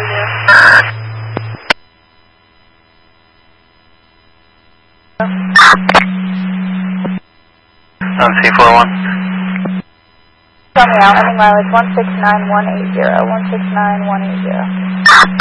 C41. Tell me out, ending mileage 169180, 169180.